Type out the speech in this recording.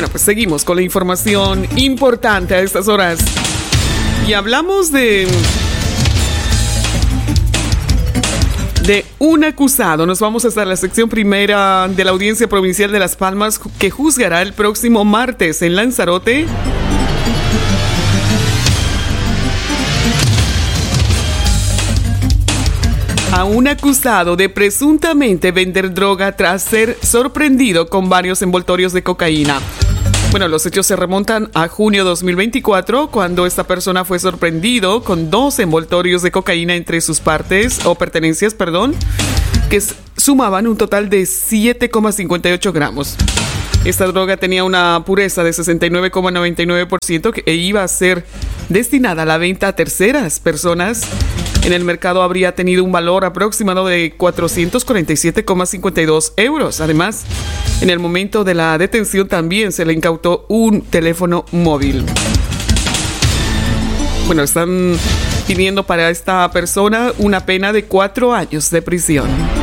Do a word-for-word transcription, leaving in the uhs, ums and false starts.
Bueno, pues seguimos con la información importante a estas horas. Y hablamos de... de un acusado. Nos vamos hasta la sección primera de la Audiencia Provincial de Las Palmas, que juzgará el próximo martes en Lanzarote a un acusado de presuntamente vender droga tras ser sorprendido con varios envoltorios de cocaína. Bueno, los hechos se remontan a junio dos mil veinticuatro, cuando esta persona fue sorprendido con dos envoltorios de cocaína entre sus partes, o pertenencias, perdón, que sumaban un total de siete coma cincuenta y ocho gramos. Esta droga tenía una pureza de sesenta y nueve coma noventa y nueve por ciento e iba a ser destinada a la venta a terceras personas. En el mercado habría tenido un valor aproximado de cuatrocientos cuarenta y siete coma cincuenta y dos euros. Además, en el momento de la detención también se le incautó un teléfono móvil. Bueno, están pidiendo para esta persona una pena de cuatro años de prisión.